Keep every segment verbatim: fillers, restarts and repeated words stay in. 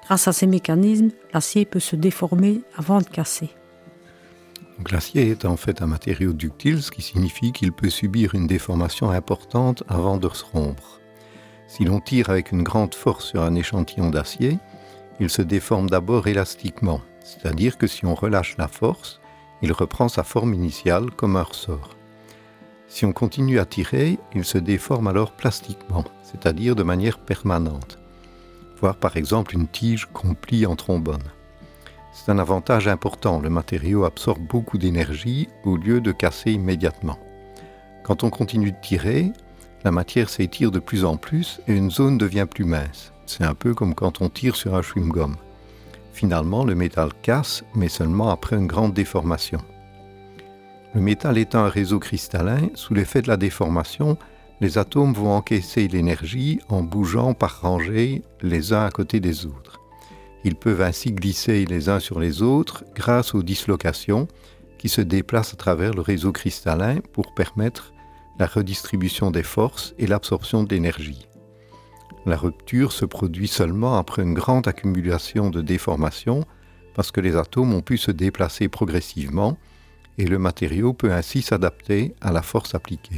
Grâce à ces mécanismes, l'acier peut se déformer avant de casser. Donc, l'acier est en fait un matériau ductile, ce qui signifie qu'il peut subir une déformation importante avant de se rompre. Si l'on tire avec une grande force sur un échantillon d'acier, il se déforme d'abord élastiquement, c'est-à-dire que si on relâche la force, il reprend sa forme initiale comme un ressort. Si on continue à tirer, il se déforme alors plastiquement, c'est-à-dire de manière permanente. Voir par exemple une tige qu'on plie en trombone. C'est un avantage important, le matériau absorbe beaucoup d'énergie au lieu de casser immédiatement. Quand on continue de tirer, la matière s'étire de plus en plus et une zone devient plus mince. C'est un peu comme quand on tire sur un chewing-gum. Finalement, le métal casse, mais seulement après une grande déformation. Le métal étant un réseau cristallin, sous l'effet de la déformation, les atomes vont encaisser l'énergie en bougeant par rangées les uns à côté des autres. Ils peuvent ainsi glisser les uns sur les autres grâce aux dislocations qui se déplacent à travers le réseau cristallin pour permettre la redistribution des forces et l'absorption de l'énergie. La rupture se produit seulement après une grande accumulation de déformations parce que les atomes ont pu se déplacer progressivement et le matériau peut ainsi s'adapter à la force appliquée.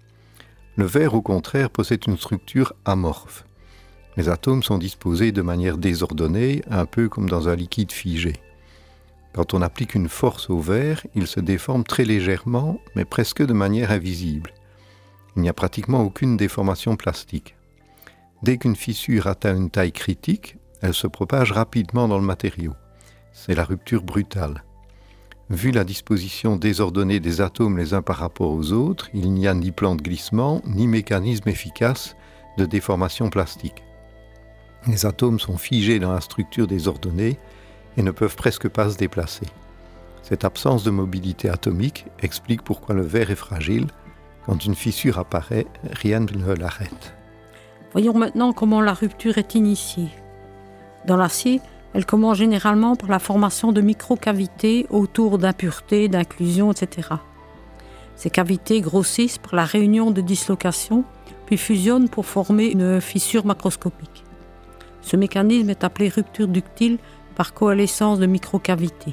Le verre, au contraire, possède une structure amorphe. Les atomes sont disposés de manière désordonnée, un peu comme dans un liquide figé. Quand on applique une force au verre, il se déforme très légèrement, mais presque de manière invisible. Il n'y a pratiquement aucune déformation plastique. Dès qu'une fissure atteint une taille critique, elle se propage rapidement dans le matériau. C'est la rupture brutale. Vu la disposition désordonnée des atomes les uns par rapport aux autres, il n'y a ni plan de glissement, ni mécanisme efficace de déformation plastique. Les atomes sont figés dans la structure désordonnée et ne peuvent presque pas se déplacer. Cette absence de mobilité atomique explique pourquoi le verre est fragile. Quand une fissure apparaît, rien ne l'arrête. Voyons maintenant comment la rupture est initiée. Dans l'acier, elle commence généralement par la formation de micro-cavités autour d'impuretés, d'inclusions, et cetera. Ces cavités grossissent par la réunion de dislocations, puis fusionnent pour former une fissure macroscopique. Ce mécanisme est appelé rupture ductile par coalescence de micro-cavités.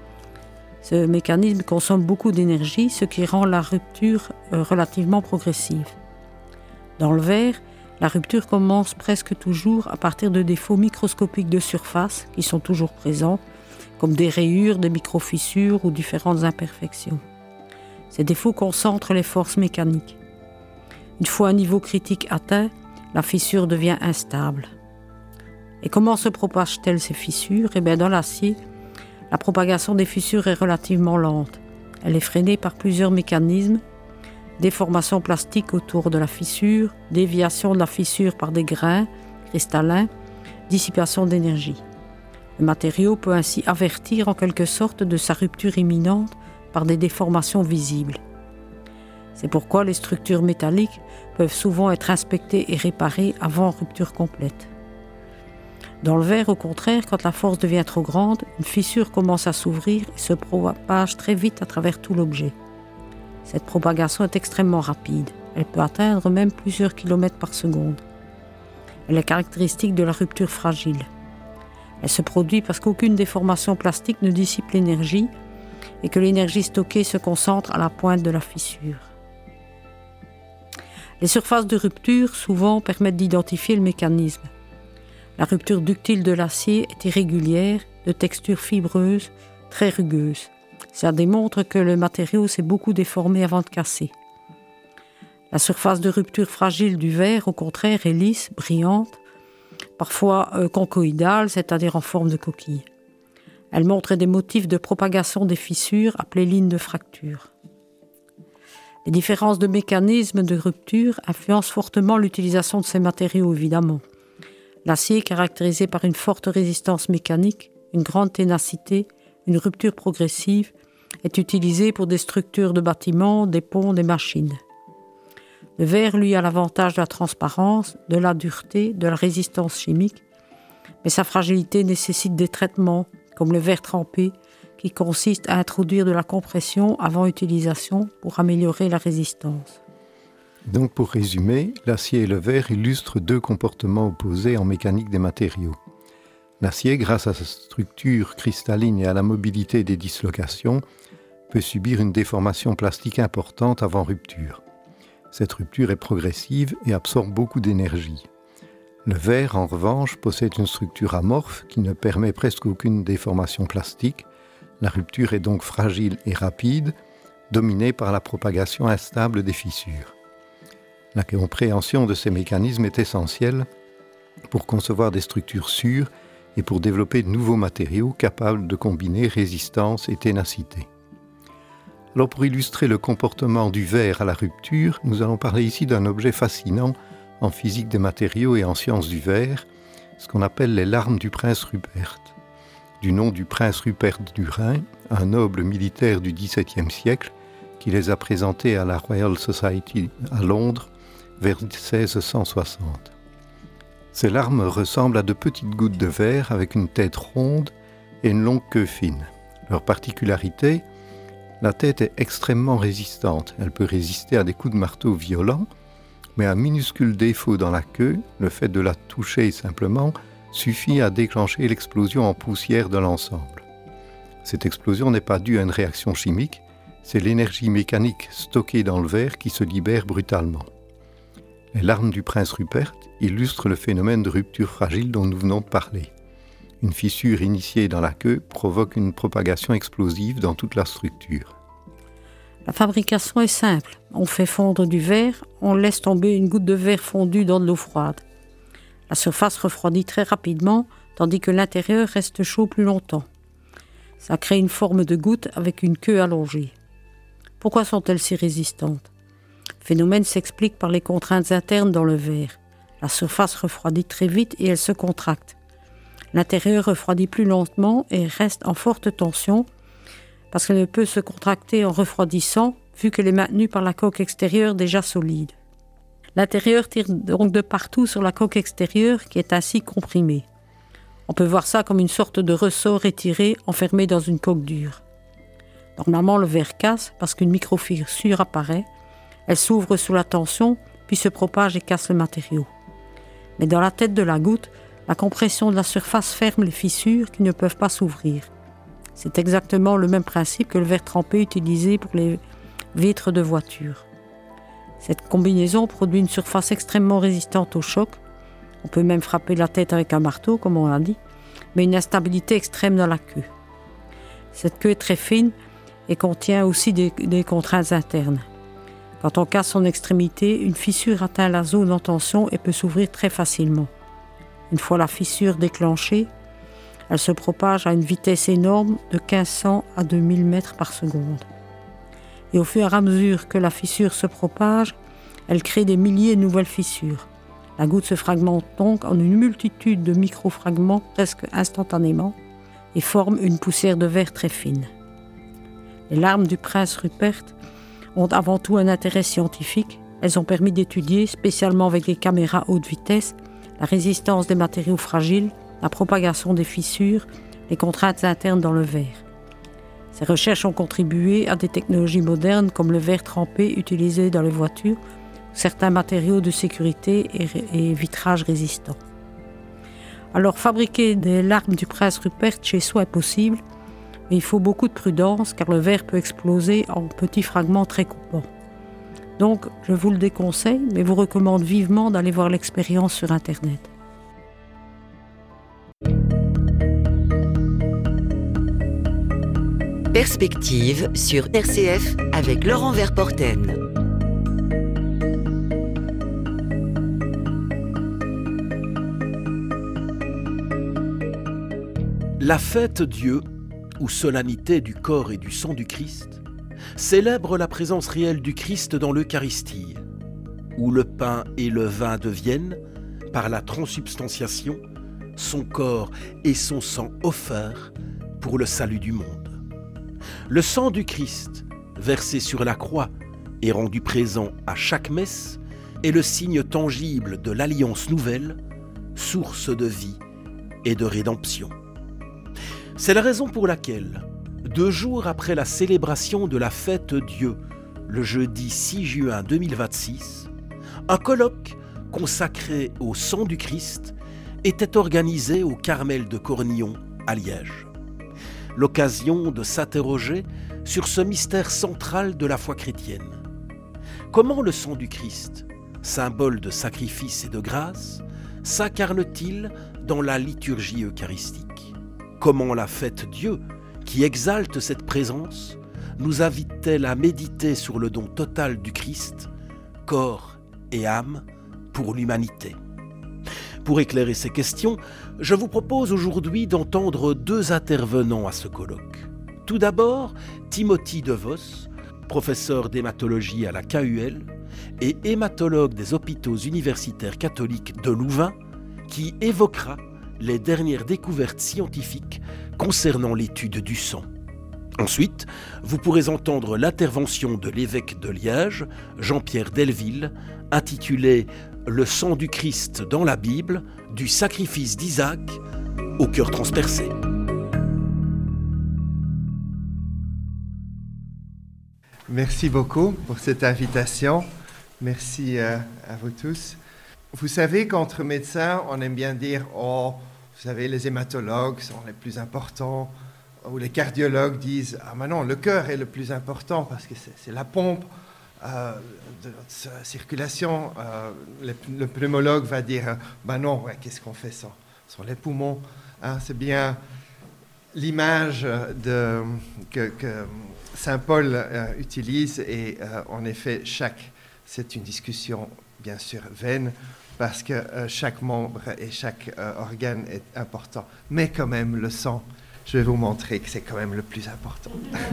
Ce mécanisme consomme beaucoup d'énergie, ce qui rend la rupture relativement progressive. Dans le verre, la rupture commence presque toujours à partir de défauts microscopiques de surface qui sont toujours présents, comme des rayures, des micro-fissures ou différentes imperfections. Ces défauts concentrent les forces mécaniques. Une fois un niveau critique atteint, la fissure devient instable. Et comment se propagent-elles ces fissures ? Eh bien, dans l'acier, la propagation des fissures est relativement lente. Elle est freinée par plusieurs mécanismes: déformation plastique autour de la fissure, déviation de la fissure par des grains cristallins, dissipation d'énergie. Le matériau peut ainsi avertir en quelque sorte de sa rupture imminente par des déformations visibles. C'est pourquoi les structures métalliques peuvent souvent être inspectées et réparées avant rupture complète. Dans le verre, au contraire, quand la force devient trop grande, une fissure commence à s'ouvrir et se propage très vite à travers tout l'objet. Cette propagation est extrêmement rapide. Elle peut atteindre même plusieurs kilomètres par seconde. Elle est caractéristique de la rupture fragile. Elle se produit parce qu'aucune déformation plastique ne dissipe l'énergie et que l'énergie stockée se concentre à la pointe de la fissure. Les surfaces de rupture, souvent, permettent d'identifier le mécanisme. La rupture ductile de l'acier est irrégulière, de texture fibreuse, très rugueuse. Ça démontre que le matériau s'est beaucoup déformé avant de casser. La surface de rupture fragile du verre, au contraire, est lisse, brillante, parfois euh, conchoïdale, c'est-à-dire en forme de coquille. Elle montre des motifs de propagation des fissures appelées lignes de fracture. Les différences de mécanismes de rupture influencent fortement l'utilisation de ces matériaux, évidemment. L'acier, caractérisé par une forte résistance mécanique, une grande ténacité, une rupture progressive, est utilisé pour des structures de bâtiments, des ponts, des machines. Le verre, lui, a l'avantage de la transparence, de la dureté, de la résistance chimique, mais sa fragilité nécessite des traitements, comme le verre trempé, qui consiste à introduire de la compression avant utilisation pour améliorer la résistance. Donc pour résumer, l'acier et le verre illustrent deux comportements opposés en mécanique des matériaux. L'acier, grâce à sa structure cristalline et à la mobilité des dislocations, peut subir une déformation plastique importante avant rupture. Cette rupture est progressive et absorbe beaucoup d'énergie. Le verre, en revanche, possède une structure amorphe qui ne permet presque aucune déformation plastique. La rupture est donc fragile et rapide, dominée par la propagation instable des fissures. La compréhension de ces mécanismes est essentielle pour concevoir des structures sûres et pour développer de nouveaux matériaux capables de combiner résistance et ténacité. Alors pour illustrer le comportement du verre à la rupture, nous allons parler ici d'un objet fascinant en physique des matériaux et en sciences du verre, ce qu'on appelle les larmes du prince Rupert. Du nom du prince Rupert du Rhin, un noble militaire du dix-septième siècle qui les a présentées à la Royal Society à Londres vers seize cent soixante. Ces larmes ressemblent à de petites gouttes de verre avec une tête ronde et une longue queue fine. Leur particularité, la tête est extrêmement résistante. Elle peut résister à des coups de marteau violents, mais un minuscule défaut dans la queue, le fait de la toucher simplement, suffit à déclencher l'explosion en poussière de l'ensemble. Cette explosion n'est pas due à une réaction chimique, c'est l'énergie mécanique stockée dans le verre qui se libère brutalement. Les larmes du prince Rupert illustrent le phénomène de rupture fragile dont nous venons de parler. Une fissure initiée dans la queue provoque une propagation explosive dans toute la structure. La fabrication est simple. On fait fondre du verre, on laisse tomber une goutte de verre fondue dans de l'eau froide. La surface refroidit très rapidement, tandis que l'intérieur reste chaud plus longtemps. Ça crée une forme de goutte avec une queue allongée. Pourquoi sont-elles si résistantes ? Le phénomène s'explique par les contraintes internes dans le verre. La surface refroidit très vite et elle se contracte. L'intérieur refroidit plus lentement et reste en forte tension parce qu'elle ne peut se contracter en refroidissant vu qu'elle est maintenue par la coque extérieure déjà solide. L'intérieur tire donc de partout sur la coque extérieure qui est ainsi comprimée. On peut voir ça comme une sorte de ressort étiré enfermé dans une coque dure. Normalement, le verre casse parce qu'une microfissure apparaît. Elle s'ouvre sous la tension, puis se propage et casse le matériau. Mais dans la tête de la goutte, la compression de la surface ferme les fissures qui ne peuvent pas s'ouvrir. C'est exactement le même principe que le verre trempé utilisé pour les vitres de voiture. Cette combinaison produit une surface extrêmement résistante au choc. On peut même frapper la tête avec un marteau, comme on l'a dit, mais une instabilité extrême dans la queue. Cette queue est très fine et contient aussi des, des contraintes internes. Quand on casse son extrémité, une fissure atteint la zone en tension et peut s'ouvrir très facilement. Une fois la fissure déclenchée, elle se propage à une vitesse énorme de quinze cents à deux mille mètres par seconde. Et au fur et à mesure que la fissure se propage, elle crée des milliers de nouvelles fissures. La goutte se fragmente donc en une multitude de micro-fragments presque instantanément et forme une poussière de verre très fine. Les larmes du prince Rupert ont avant tout un intérêt scientifique. Elles ont permis d'étudier, spécialement avec des caméras haute vitesse, la résistance des matériaux fragiles, la propagation des fissures, les contraintes internes dans le verre. Ces recherches ont contribué à des technologies modernes comme le verre trempé utilisé dans les voitures, certains matériaux de sécurité et, et vitrage résistants. Alors fabriquer des larmes du prince Rupert chez soi est possible, mais il faut beaucoup de prudence car le verre peut exploser en petits fragments très coupants. Donc, je vous le déconseille, mais vous recommande vivement d'aller voir l'expérience sur Internet. Perspective sur R C F avec Laurent Verporten. La fête Dieu, ou solennité du corps et du sang du Christ, célèbre la présence réelle du Christ dans l'Eucharistie, où le pain et le vin deviennent, par la transsubstantiation, son corps et son sang offerts pour le salut du monde. Le sang du Christ, versé sur la croix et rendu présent à chaque messe, est le signe tangible de l'alliance nouvelle, source de vie et de rédemption. C'est la raison pour laquelle, deux jours après la célébration de la fête Dieu, le jeudi six juin deux mille vingt-six, un colloque consacré au sang du Christ était organisée au Carmel de Cornillon, à Liège. L'occasion de s'interroger sur ce mystère central de la foi chrétienne. Comment le sang du Christ, symbole de sacrifice et de grâce, s'incarne-t-il dans la liturgie eucharistique? Comment la fête Dieu, qui exalte cette présence, nous invite-t-elle à méditer sur le don total du Christ, corps et âme, pour l'humanité? Pour éclairer ces questions, je vous propose aujourd'hui d'entendre deux intervenants à ce colloque. Tout d'abord, Timothy DeVos, professeur d'hématologie à la K U L et hématologue des hôpitaux universitaires catholiques de Louvain, qui évoquera les dernières découvertes scientifiques concernant l'étude du sang. Ensuite, vous pourrez entendre l'intervention de l'évêque de Liège, Jean-Pierre Delville, intitulée « Le sang du Christ dans la Bible, du sacrifice d'Isaac au cœur transpercé ». Merci beaucoup pour cette invitation. Merci euh, à vous tous. Vous savez qu'entre médecins, on aime bien dire « Oh, vous savez, les hématologues sont les plus importants », ou les cardiologues disent « Ah, mais non, le cœur est le plus important parce que c'est, c'est la pompe euh, de notre circulation. Euh, » le, le pneumologue va dire « Ben non, ouais, qu'est-ce qu'on fait sans, sans les poumons hein, ?» C'est bien l'image de, que, que Saint Paul euh, utilise et euh, en effet, chaque, c'est une discussion bien sûr vaine parce que euh, chaque membre et chaque euh, organe est important. Mais quand même, le sang, je vais vous montrer que c'est quand même le plus important.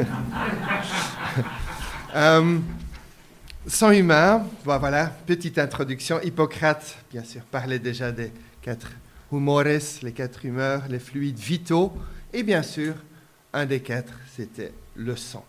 euh, sang humain, bon, voilà, petite introduction. Hippocrate, bien sûr, parlait déjà des quatre humores, les quatre humeurs, les fluides vitaux. Et bien sûr, un des quatre, c'était le sang.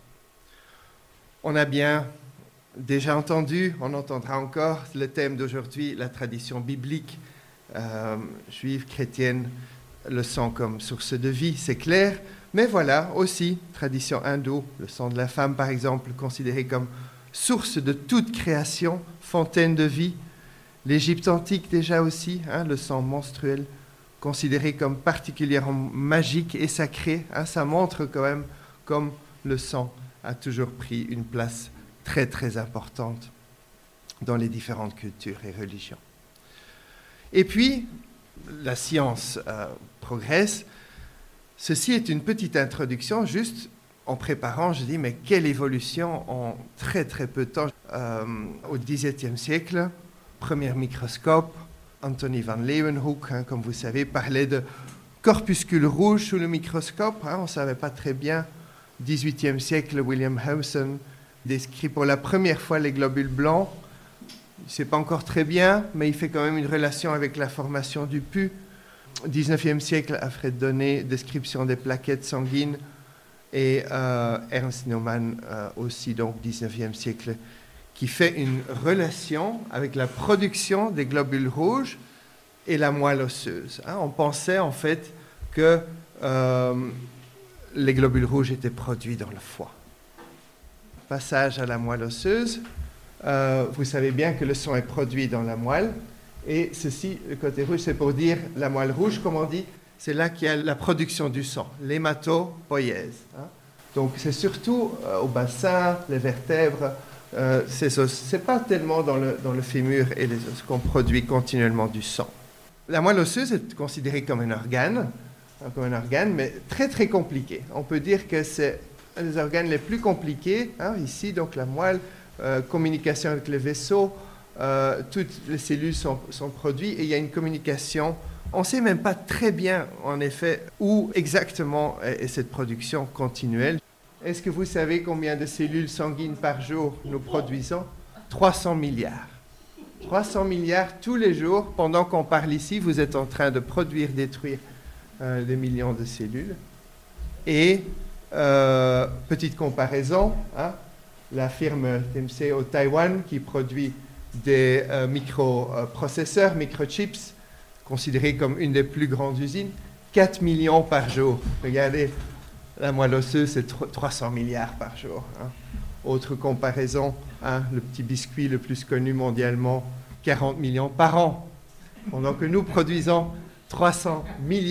On a bien déjà entendu, on entendra encore le thème d'aujourd'hui, la tradition biblique euh, juive, chrétienne, le sang comme source de vie, c'est clair. Mais voilà aussi, tradition hindoue, le sang de la femme par exemple, considéré comme source de toute création, fontaine de vie. L'Égypte antique déjà aussi, hein, le sang menstruel, considéré comme particulièrement magique et sacré. Hein, ça montre quand même comme le sang a toujours pris une place très très importante dans les différentes cultures et religions. Et puis, la science euh, progresse. Ceci est une petite introduction, juste en préparant, je dis, mais quelle évolution en très très peu de temps. Euh, au dix-septième siècle, premier microscope, Anthony van Leeuwenhoek, hein, comme vous savez, parlait de corpuscules rouges sous le microscope. Hein, on ne savait pas très bien. dix-huitième siècle, William Howson décrit pour la première fois les globules blancs. Il ne sait pas encore très bien, mais il fait quand même une relation avec la formation du pus. dix-neuvième siècle, Alfred Donné, description des plaquettes sanguines. Et euh, Ernst Neumann euh, aussi, donc dix-neuvième siècle, qui fait une relation avec la production des globules rouges et la moelle osseuse. Hein, on pensait en fait que euh, les globules rouges étaient produits dans le foie. Passage à la moelle osseuse. Euh, vous savez bien que le sang est produit dans la moelle. Et ceci, le côté rouge, c'est pour dire la moelle rouge, comme on dit, c'est là qu'il y a la production du sang, l'hématopoïèse. Hein. Donc c'est surtout euh, au bassin, les vertèbres, euh, ces os. Ce n'est pas tellement dans le, dans le fémur et les os qu'on produit continuellement du sang. La moelle osseuse est considérée comme un organe, hein, comme un organe, mais très très compliqué. On peut dire que c'est un des organes les plus compliqués, hein, ici, donc la moelle, euh, communication avec les vaisseaux, euh, toutes les cellules sont, sont produites et il y a une communication. On ne sait même pas très bien, en effet, où exactement est cette production continuelle. Est-ce que vous savez combien de cellules sanguines par jour nous produisons? trois cents milliards. trois cents milliards tous les jours. Pendant qu'on parle ici, vous êtes en train de produire, détruire euh, des millions de cellules. Et, euh, petite comparaison, hein, la firme T M C au Taïwan qui produit des euh, microprocesseurs, microchips, considérés comme une des plus grandes usines, quatre millions par jour. Regardez, la moelle osseuse, c'est trois cents milliards par jour. Hein. Autre comparaison, hein, le petit biscuit le plus connu mondialement, quarante millions par an. Pendant que nous produisons trois cents millions